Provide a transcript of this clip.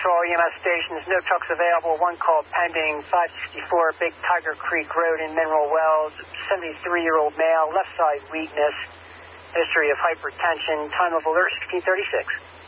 to all EMS stations. No trucks available. One call pending. 564 Big Tiger Creek Road in Mineral Wells. 73-year-old male, left side weakness. History of hypertension. Time of alert 1636.